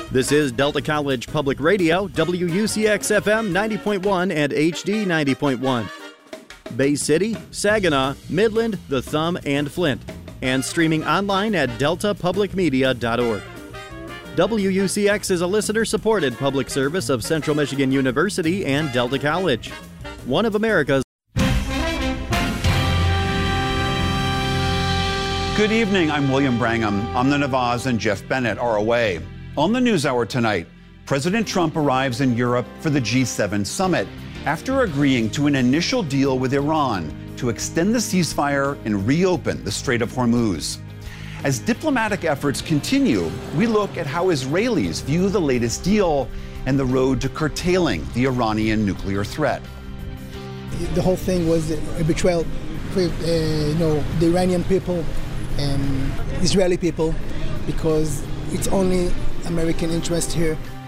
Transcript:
This is Delta College Public Radio, WUCX FM 90.1 and HD 90.1. Bay City, Saginaw, Midland, The Thumb, and Flint. And streaming online at deltapublicmedia.org. WUCX is a listener-supported public service of Central Michigan University and Delta College. One of America's. Good evening, I'm William Brangham. Amna Nawaz and Jeff Bennett are away. On the NewsHour tonight, President Trump arrives in Europe for the G7 summit after agreeing to an initial deal with Iran to extend the ceasefire and reopen the Strait of Hormuz. As diplomatic efforts continue, we look at how Israelis view the latest deal and the road to curtailing the Iranian nuclear threat. The whole thing was a betrayal for the Iranian people and Israeli people, because it's only American interest here.